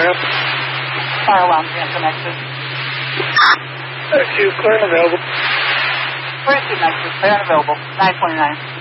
alarm. Fire alarm can't connected. Q, clear and available. Where's the connected? Clear and available. 929.